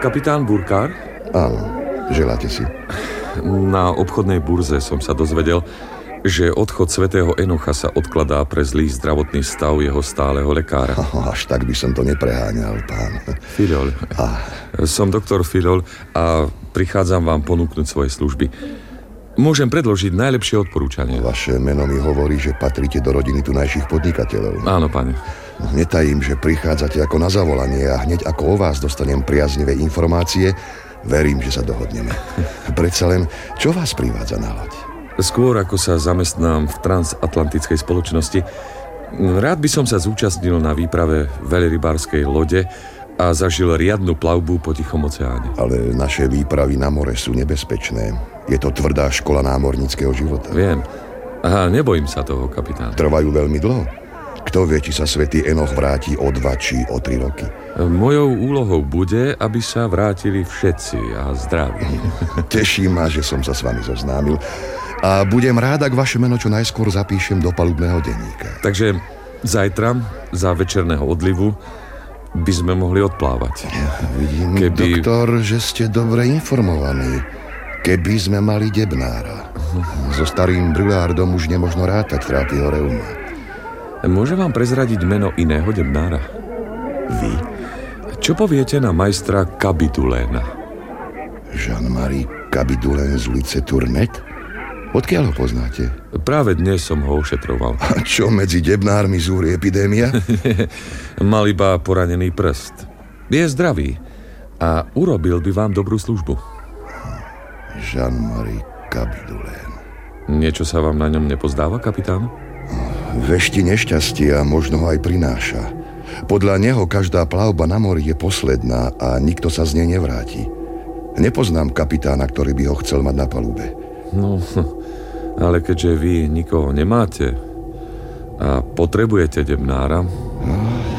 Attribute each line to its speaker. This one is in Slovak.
Speaker 1: kapitán Burkár?
Speaker 2: Áno, želáte si.
Speaker 1: Na obchodnej burze som sa dozvedel, že odchod svätého Enocha sa odkladá pre zlý zdravotný stav jeho stáleho lekára.
Speaker 2: Až tak by som to nepreháňal, pán.
Speaker 1: Filol. Som doktor Filol a prichádzam vám ponúknuť svoje služby. Môžem predložiť najlepšie odporúčanie.
Speaker 2: Vaše meno mi hovorí, že patríte do rodiny tunajších podnikateľov.
Speaker 1: Áno, pane.
Speaker 2: Netajím, že prichádzate ako na zavolanie a hneď ako o vás dostanem priaznivé informácie, verím, že sa dohodneme. Predsa len, čo vás privádza na loď?
Speaker 1: Skôr ako sa zamestnám v transatlantickej spoločnosti, rád by som sa zúčastnil na výprave veľrybárskej lode a zažil riadnu plavbu po Tichom oceáne.
Speaker 2: Ale naše výpravy na more sú nebezpečné. Je to tvrdá škola námorníckeho života.
Speaker 1: Viem. Aha, nebojím sa toho, kapitán.
Speaker 2: Trvajú veľmi dlho. Kto vie, či sa svätý Enoch vráti o 2 či o 3 roky?
Speaker 1: Mojou úlohou bude, aby sa vrátili všetci a zdraví.
Speaker 2: Teší ma, že som sa s vami zoznámil a budem rád, ak vaše meno čo najskôr zapíšem do palubného denníka.
Speaker 1: Takže zajtra, za večerného odlivu, by sme mohli odplávať.
Speaker 2: Vidím, doktor, že ste dobre informovaní. Keby sme mali debnára. So starým Brulárdom už nemožno rátať, trápi ho reuma.
Speaker 1: Môžem vám prezradiť meno iného debnára?
Speaker 2: Vy?
Speaker 1: Čo poviete na majstra Kabiduléna?
Speaker 2: Jean-Marie Kabidulén z ulice Tournet? Odkiaľ ho poznáte?
Speaker 1: Práve dnes som ho ošetroval.
Speaker 2: A čo, medzi debnármi zúri epidémia?
Speaker 1: Mal iba poranený prst. Je zdravý a urobil by vám dobrú službu.
Speaker 2: Jean-Marie Kabidulén.
Speaker 1: Niečo sa vám na ňom nepozdáva, kapitán?
Speaker 2: Vešti nešťastie a možno ho aj prináša. Podľa neho každá plavba na mori je posledná a nikto sa z nej nevráti. Nepoznám kapitána, ktorý by ho chcel mať na palube.
Speaker 1: No, ale keďže vy nikoho nemáte a potrebujete debnára...